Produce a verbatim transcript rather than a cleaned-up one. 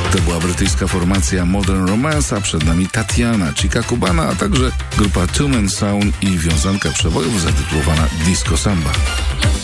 To była brytyjska formacja Modern Romance, a przed nami Tatiana, Chica Cubana, a także grupa Two Man Sound i wiązanka przebojów zatytułowana Disco Samba.